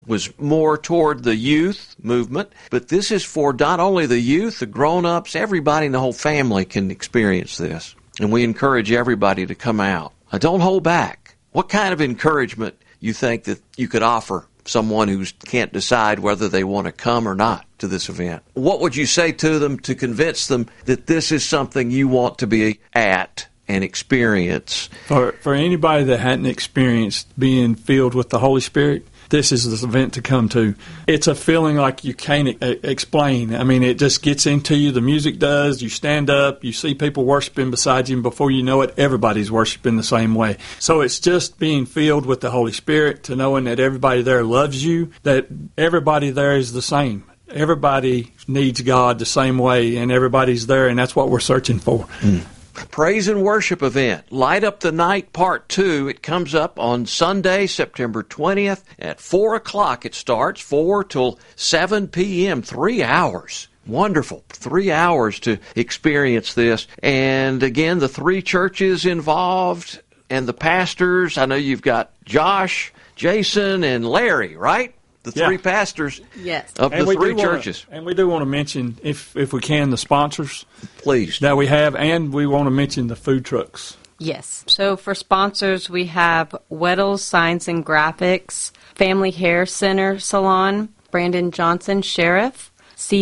was more toward the youth movement, but this is for not only the youth, the grown-ups, everybody in the whole family can experience this. And we encourage everybody to come out. Don't hold back. What kind of encouragement you think that you could offer someone who can't decide whether they want to come or not to this event? What would you say to them to convince them that this is something you want to be at and experience? For anybody that hadn't experienced being filled with the Holy Spirit, this is the event to come to. It's a feeling like you can't explain. I mean, it just gets into you. The music does. You stand up. You see people worshiping beside you, and before you know it, everybody's worshiping the same way. So it's just being filled with the Holy Spirit, to knowing that everybody there loves you, that everybody there is the same. Everybody needs God the same way, and everybody's there, and that's what we're searching for. Praise and worship event, Light Up the Night Part 2. It comes up on Sunday, September 20th at 4 o'clock. It starts 4 till 7 p.m., 3 hours. Wonderful. 3 hours to experience this. And again, the 3 churches involved and the pastors. I know you've got Josh, Jason, and Larry, right? The 3 pastors of the 3 churches. And we do want to mention, if we can, the sponsors. Please. That we have, and we want to mention the food trucks. Yes. So for sponsors, we have Weddle Signs and Graphics, Family Hair Center Salon, Brandon Johnson Sheriff,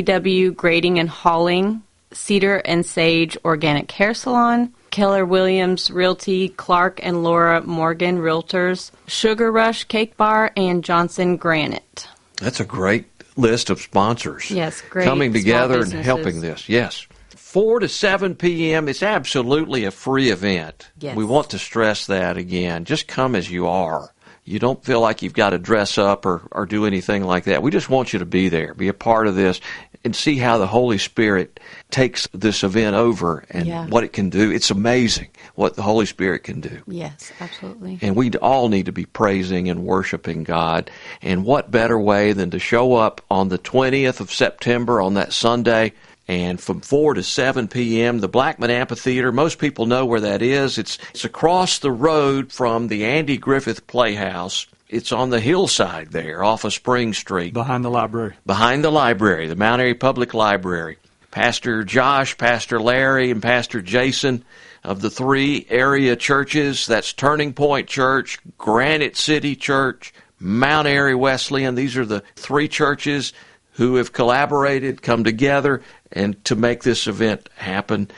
CW Grading and Hauling, Cedar and Sage Organic Hair Salon, Keller Williams Realty, Clark and Laura Morgan Realtors, Sugar Rush Cake Bar, and Johnson Granite. That's a great list of sponsors. Yes, great. Coming together and helping this. Yes. 4 to 7 p.m. It's absolutely a free event. Yes. We want to stress that again. Just come as you are. You don't feel like you've got to dress up or do anything like that. We just want you to be there, be a part of this, and see how the Holy Spirit takes this event over and what it can do. It's amazing what the Holy Spirit can do. Yes, absolutely. And we all need to be praising and worshiping God. And what better way than to show up on the 20th of September on that Sunday, and from 4 to 7 p.m., the Blackman Amphitheater. Most people know where that is. It's across the road from the Andy Griffith Playhouse. It's on the hillside there off of Spring Street. Behind the library. Behind the library, the Mount Airy Public Library. Pastor Josh, Pastor Larry, and Pastor Jason of the 3 area churches, that's Turning Point Church, Granite City Church, Mount Airy Wesleyan. These are the 3 churches who have collaborated, come together, and to make this event happen.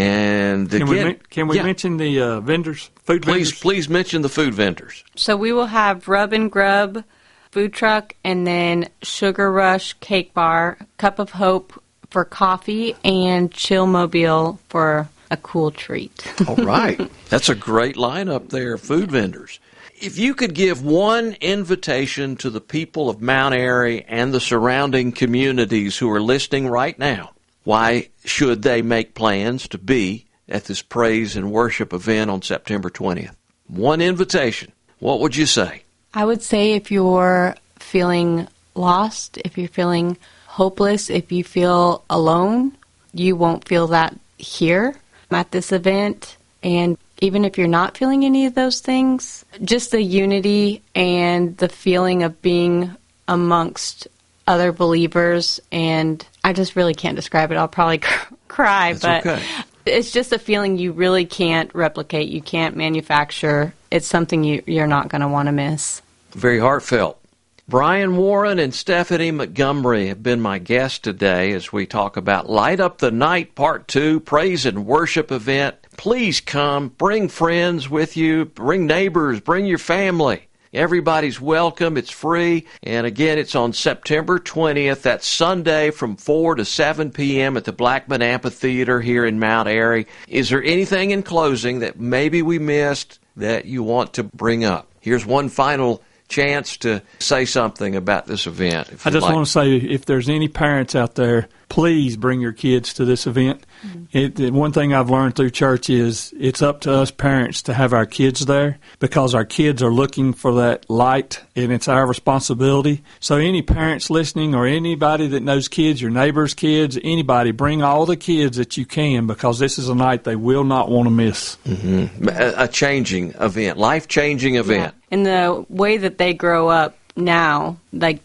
And again, can we mention the vendors, food vendors? Please mention the food vendors. So we will have Rub and Grub food truck, and then Sugar Rush Cake Bar, Cup of Hope for coffee, and Chillmobile for a cool treat. All right. That's a great lineup there, food vendors. If you could give one invitation to the people of Mount Airy and the surrounding communities who are listening right now, why should they make plans to be at this praise and worship event on September 20th? One invitation. What would you say? I would say if you're feeling lost, if you're feeling hopeless, if you feel alone, you won't feel that here at this event. And even if you're not feeling any of those things, just the unity and the feeling of being amongst other believers, and I just really can't describe it. I'll probably cry, That's okay. It's just a feeling you really can't replicate, you can't manufacture. It's something you're not going to want to miss. Very heartfelt. Brian Warren and Stephanie Montgomery have been my guests today as we talk about Light Up the Night Part 2, Praise and Worship event. Please come, bring friends with you, bring neighbors, bring your family. Everybody's welcome. It's free. And again, it's on September 20th. That's Sunday from 4 to 7 p.m. at the Blackman Amphitheater here in Mount Airy. Is there anything in closing that maybe we missed that you want to bring up? Here's one final chance to say something about this event. I just want to say, if there's any parents out there, please bring your kids to this event. Mm-hmm. One thing I've learned through church is it's up to us parents to have our kids there, because our kids are looking for that light, and it's our responsibility. So any parents listening, or anybody that knows kids, your neighbor's kids, anybody, bring all the kids that you can, because this is a night they will not want to miss. Mm-hmm. A changing event, life-changing event. Yeah. And the way that they grow up now, like